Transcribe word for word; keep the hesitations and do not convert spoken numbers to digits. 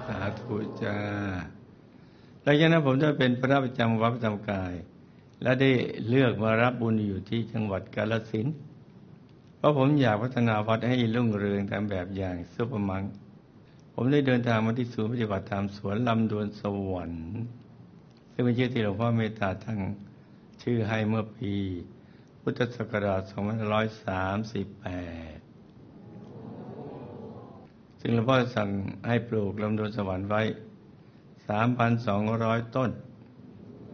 าธุจ้าหลังจากนั้นผมได้เป็นพระประจำวัดประจำกายและได้เลือกมารับบุญอยู่ที่จังหวัดกาฬสินธุ์เพราะผมอยากพัฒนาวัดให้รุ่งเรืองตามแบบอย่างซุปเปอร์มังผมได้เดินทางมาที่ศูนย์ปฏิบัติธรรมสวนลำดวนสวรรค์ซึ่งเป็นชื่อที่หลวงพ่อเมตตาทั้งชื่อให้เมื่อปีพุทธศักราชสองพันห้าร้อยสามสิบแปดซึ่งหลวงพ่อสั่งให้ปลูกลำดวนสวรรค์ไว้ สามพันสองร้อย ต้น